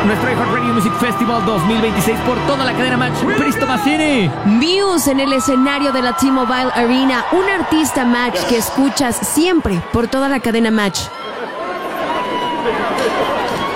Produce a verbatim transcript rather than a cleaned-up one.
nuestro iHeartRadio Music Festival dos mil veintiséis por toda la cadena Match. Cristo Massini. Muse en el escenario de la T-Mobile Arena, un artista Match que escuchas siempre por toda la cadena Match.